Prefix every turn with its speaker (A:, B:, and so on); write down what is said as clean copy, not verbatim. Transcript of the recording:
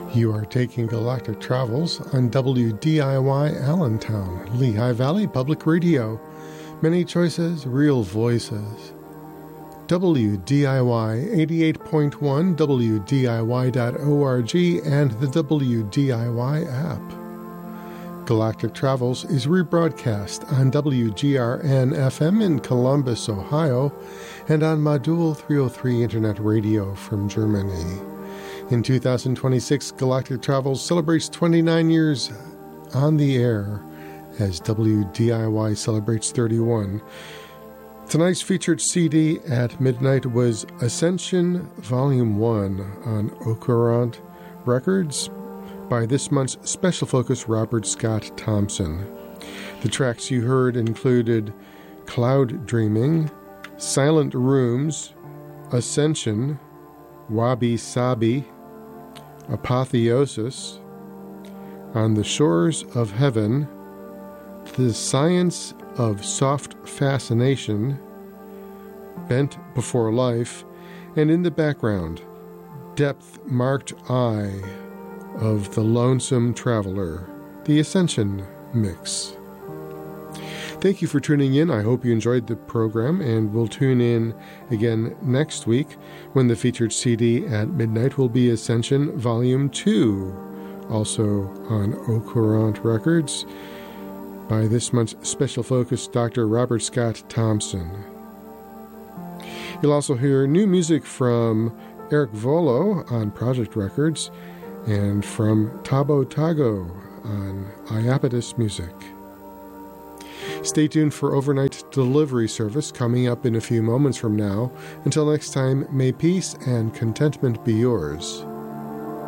A: You are taking Galactic Travels on WDIY Allentown, Lehigh Valley Public Radio. Many choices, real voices. WDIY 88.1, WDIY.org, and the WDIY app. Galactic Travels is rebroadcast on WGRN-FM in Columbus, Ohio, and on Modul 303 Internet Radio from Germany. In 2026, Galactic Travels celebrates 29 years on the air as WDIY celebrates 31. Tonight's featured CD at midnight was Ascension Volume 1 on Okurant Records by this month's Special Focus Robert Scott Thompson. The tracks you heard included Cloud Dreaming, Silent Rooms, Ascension, Wabi Sabi, Apotheosis, On the Shores of Heaven, The Science of Soft Fascination, Bent Before Life, and in the background, Depth Marked Eye of The Lonesome Traveler, the Ascension Mix. Thank you for tuning in. I hope you enjoyed the program, and we'll tune in again next week when the featured CD at midnight will be Ascension Volume 2, also on Okurant Records, by this month's Special Focus Dr. Robert Scott Thompson. You'll also hear new music from Eric Volo on Project Records and from Tabo Tago on Iapetus Music. Stay tuned for overnight delivery service coming up in a few moments from now. Until next time, may peace and contentment be yours.